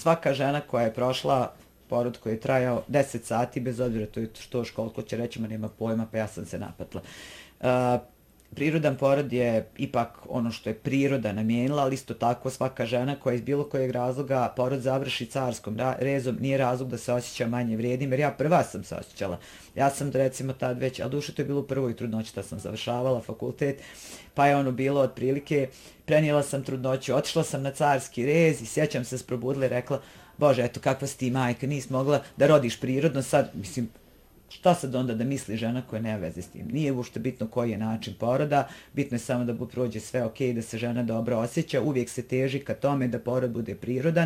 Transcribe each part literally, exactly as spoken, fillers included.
svaka žena koja je prošla porod koji je trajao deset sati, bez obzira to je što školko će reći, ma nema pojma, pa ja sam se napatla. Uh, prirodan porod je ipak ono što je priroda namijenila, ali isto tako svaka žena koja iz bilo kojeg razloga porod završi carskom rezom nije razlog da se osjeća manje vrijedim, jer ja prva sam se osjećala. Ja sam recimo tad već, a duše to je bilo u prvoj trudnoći da sam završavala fakultet, pa je ono bilo otprilike, prenijela sam trudnoću, otišla sam na carski rez i sjećam se sprobudila i rekla, Bože, eto kakva si ti majka, nisi mogla da rodiš prirodno, sad, mislim, šta sad onda da misli žena koja nema veze s tim? Nije uopšte bitno koji je način poroda, bitno je samo da prođe sve ok, da se žena dobro osjeća, uvijek se teži ka tome da porod bude prirodan,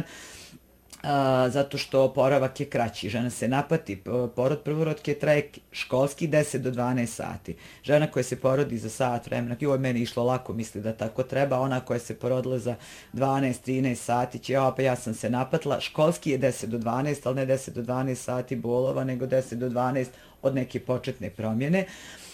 a, zato što oporavak je kraći. Žena se napati, porod prvorodke traje školski deset do dvanaest sati. Žena koja se porodi za sat vremena, joj, meni išlo lako, misli da tako treba, ona koja se porodila za dvanaest trinaest sati će, ja, pa ja sam se napatila, školski je deset do dvanaest, ali ne deset do dvanaest sati bolova, nego deset do dvanaest od neke početne promjene.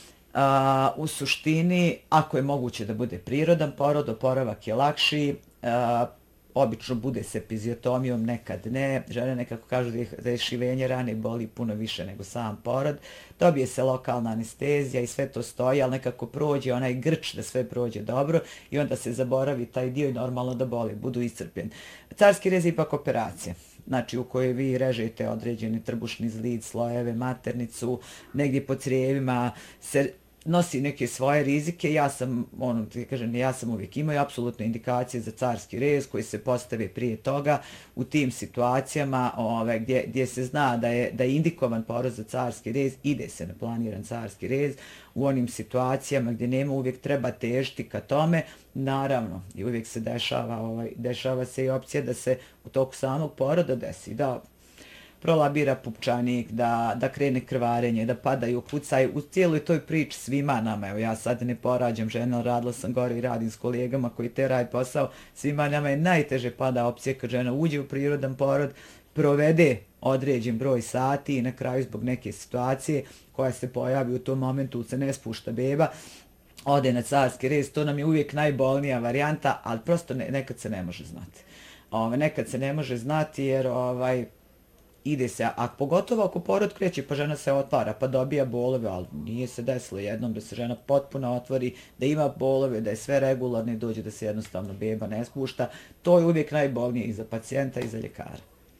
A, u suštini, ako je moguće da bude prirodan porod, oporavak je lakši, a, obično bude s epiziotomijom, nekad ne. Žene nekako kažu da je šivenje rane boli puno više nego sam porod. Dobije se lokalna anestezija i sve to stoji, ali nekako prođe onaj grč da sve prođe dobro i onda se zaboravi taj dio i normalno da boli, budu iscrpljeni. Carski rez je ipak operacija, znači u kojoj vi režete određeni trbušni zlid, slojeve, maternicu, negdje po crijevima se nosi neke svoje rizike. Ja sam, ono, ti kažem, ja sam uvijek imao apsolutne indikacije za carski rez koji se postave prije toga u tim situacijama ove, gdje, gdje se zna da je, da je indikovan porod za carski rez, ide se na planiran carski rez. U onim situacijama gdje nema, uvijek treba težiti ka tome. Naravno, i uvijek se dešava, ovaj, dešava se i opcija da se u toku samog poroda desi da prolabira pupčanik, da, da krene krvarenje, da padaju kucaj. U cijeloj toj priči svima nama, evo ja sad ne porađam žene, ali radila sam gore i radim s kolegama koji te radi posao, svima nama je najteže pada opcija kad žena uđe u prirodan porod, provede određen broj sati i na kraju zbog neke situacije koja se pojavi u tom momentu se ne spušta beba, ode na carski rez, to nam je uvijek najbolnija varijanta, ali prosto ne, nekad se ne može znati. Ove, nekad se ne može znati jer ovaj, ide se, a pogotovo ako porod kreće pa žena se otvara pa dobija bolove, ali nije se desilo jednom da se žena potpuno otvori, da ima bolove, da je sve regularno i dođe da se jednostavno beba ne spušta, to je uvijek najbolnije i za pacijenta i za ljekara.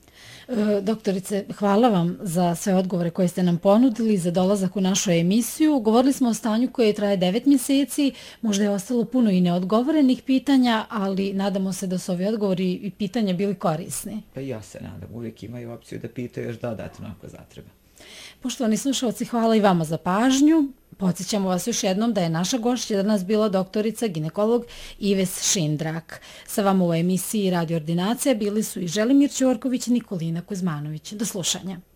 Doktorice, hvala vam za sve odgovore koje ste nam ponudili, za dolazak u našu emisiju. Govorili smo o stanju koje traje devet mjeseci, možda je ostalo puno i neodgovorenih pitanja, ali nadamo se da su ovi odgovori i pitanja bili korisni. Pa ja se nadam, uvijek imaju opciju da pitaju još dodatno ako zatreba. Poštovani slušalci, hvala i vama za pažnju. Podsjećamo vas još jednom da je naša gošća danas bila doktorica ginekolog Ives Šindrak. Sa vama u emisiji Radio Ordinacija bili su i Želimir Ćorković i Nikolina Kuzmanović. Do slušanja.